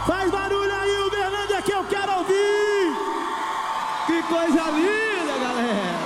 Faz barulho aí, Uberlândia, que eu quero ouvir! Que coisa linda, galera!